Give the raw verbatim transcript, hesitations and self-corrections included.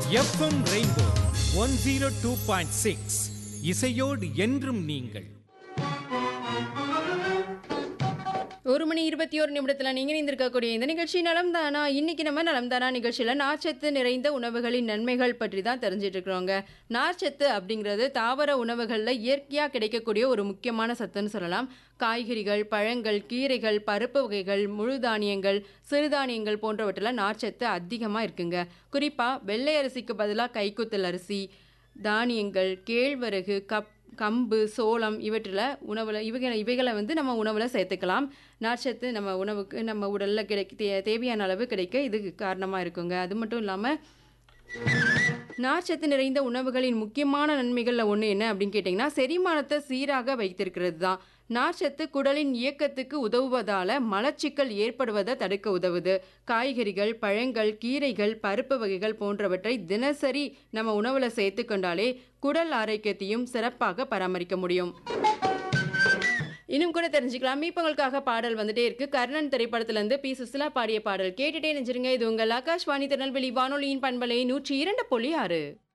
FM rainbow one zero two point six இசையோடு என்றும் நீங்கள். ஒரு மணி இருபத்தி ஒரு நிமிடத்தில் நீங்கள் இணைந்திருக்கக்கூடிய இந்த நிகழ்ச்சி நலம் தானா. இன்னைக்கு நம்ம நலம் தானா நிகழ்ச்சியில் நார்ச்சத்து நிறைந்த உணவுகளின் நன்மைகள் பற்றி தான் தெரிஞ்சிட்டு இருக்கிறோங்க. நார்ச்சத்து அப்படிங்கிறது தாவர உணவுகளில் இயற்கையாக கிடைக்கக்கூடிய ஒரு முக்கியமான சத்துன்னு சொல்லலாம். காய்கறிகள், பழங்கள், கீரைகள், பருப்பு வகைகள், முழு தானியங்கள், சிறுதானியங்கள் போன்றவற்றில் நார்ச்சத்து அதிகமாக இருக்குங்க. குறிப்பாக வெள்ளை அரிசிக்கு பதிலாக கைக்குத்தல் அரிசி, தானியங்கள், கேழ்வரகு, கப் கம்பு, சோளம் இவற்றில் உணவில் இவைகளை இவைகளை வந்து நம்ம உணவில் சேர்த்துக்கலாம். நார்ச்சத்து நம்ம உணவுக்கு நம்ம உடலில் கிடைக்க தே தேவையான அளவு கிடைக்க இது காரணமாக இருக்குங்க. அது மட்டும் இல்லாமல் நார்ச்சத்து நிறைந்த உணவுகளின் முக்கியமான நன்மைகளில் ஒன்று என்ன அப்படின்னு கேட்டிங்கன்னா, செரிமானத்தை சீராக வைத்திருக்கிறது தான். நார்ச்சத்து குடலின் இயக்கத்துக்கு உதவுவதால் மலச்சிக்கல் ஏற்படுவதை தடுக்க உதவுது. காய்கறிகள், பழங்கள், கீரைகள், பருப்பு வகைகள் போன்றவற்றை தினசரி நம்ம உணவில் சேர்த்து கொண்டாலே குடல் ஆரோக்கியத்தையும் சிறப்பாக பராமரிக்க முடியும். இன்னும் கூட தெரிஞ்சுக்கலாம். இப்போ உங்களுக்காக பாடல் வந்துட்டே இருக்கு. கர்ணன் திரைப்படத்திலிருந்து பி சுசிலா பாடிய பாடல் கேட்டுட்டே நினைச்சிருங்க. இது உங்கள் ஆகாஷ்வாணி திருநெல்வேலி வானொலியின் பண்பலை நூற்றி இரண்டு புள்ளி ஆறு.